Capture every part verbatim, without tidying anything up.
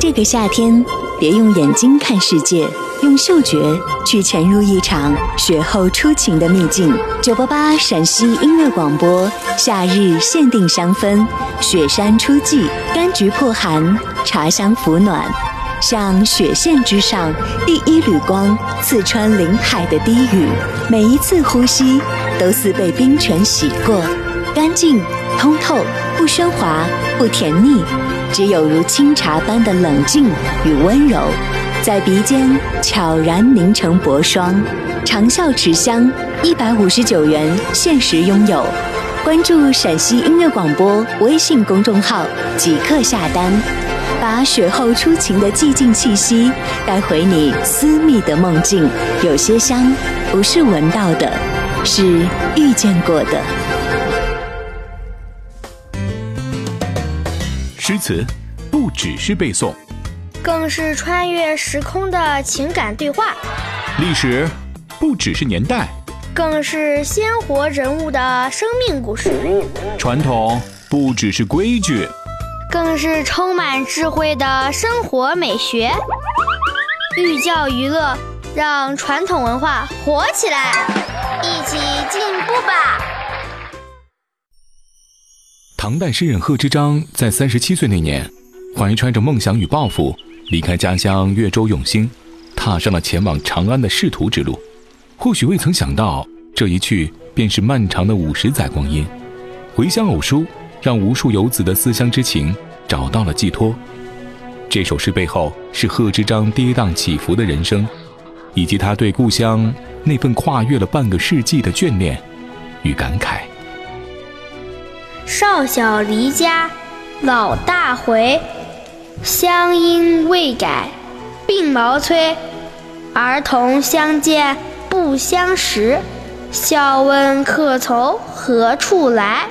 这个夏天，别用眼睛看世界，用嗅觉去潜入一场雪后初晴的秘境。九八八陕西音乐广播，夏日限定香氛，雪山初霁，柑橘破寒，茶香抚暖。像雪线之上第一缕光，刺穿林海的低语，每一次呼吸都似被冰泉洗过，干净通透，不喧哗，不甜腻，只有如清茶般的冷静与温柔，在鼻尖悄然凝成薄霜。长效持香，一百五十九元限时拥有。关注陕西音乐广播微信公众号，即刻下单，把雪后初晴的寂静气息带回你私密的梦境。有些香不是闻到的，是遇见过的。 诗词不只是背诵， 更是穿越时空的情感对话。 历史不只是年代， 更是鲜活人物的生命故事。 传统不只是规矩， 更是充满智慧的生活美学。寓教于乐，让传统文化活起来，一起进步吧。 唐代诗人贺知章在三十七岁那年，怀揣着梦想与抱负，离开家乡越州永兴，踏上了前往长安的仕途之路。或许未曾想到，这一去便是漫长的五十载光阴。回乡偶书让无数游子的思乡之情找到了寄托。这首诗背后是贺知章跌宕起伏的人生，以及他对故乡那份跨越了半个世纪的眷恋与感慨。 少小离家老大回，乡音未改鬓毛衰。儿童相见不相识，笑问客从何处来。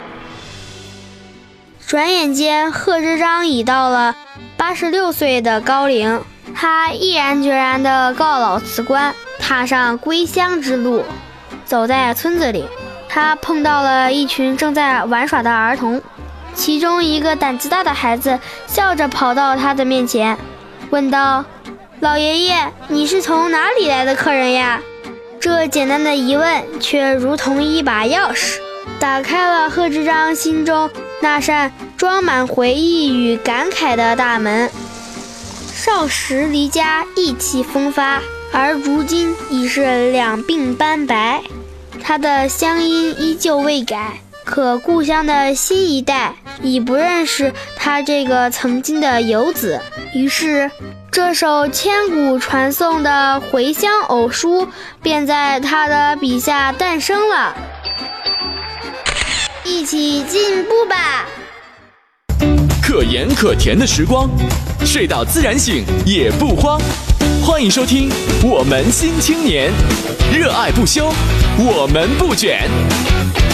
转眼间，贺知章已到了八十六岁的高龄，他毅然决然地告老辞官，踏上归乡之路。走在村子里，他碰到了一群正在玩耍的儿童，其中一个胆子大的孩子笑着跑到他的面前，问道：老爷爷，你是从哪里来的客人呀？这简单的疑问却如同一把钥匙，打开了贺知章心中那扇装满回忆与感慨的大门。少时离家意气风发，而如今已是两鬓斑白。他的乡音依旧未改，可故乡的新一代已不认识他这个曾经的游子。于是这首千古传颂的回乡偶书便在他的笔下诞生了。一起进步吧。 可盐可甜的时光，睡到自然醒也不慌。欢迎收听我们新青年，热爱不休，我们不卷。